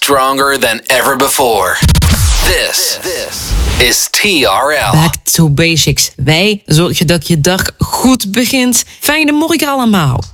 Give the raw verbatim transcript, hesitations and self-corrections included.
stronger than ever before. This, this is T R L. Back to basics. Wij zorgen dat je dag goed begint. Fijne morgen allemaal.